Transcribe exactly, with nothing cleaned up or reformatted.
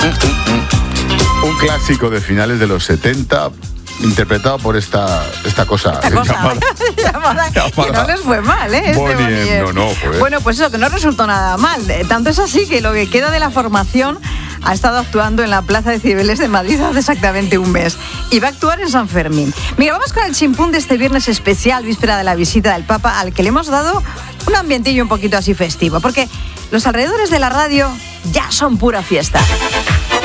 Un clásico de finales de los setenta, interpretado por esta, esta cosa, esta cosa llamada, llamada, llamada, que no les fue mal, ¿eh? Bonnie M, no, no, pues. Bueno, pues eso, que no resultó nada mal. Tanto es así que lo que queda de la formación ha estado actuando en la Plaza de Cibeles de Madrid hace exactamente un mes. Y va a actuar en San Fermín. Mira, vamos con el chimpún de este viernes especial, víspera de la visita del Papa, al que le hemos dado un ambientillo un poquito así festivo. Porque los alrededores de la radio ya son pura fiesta.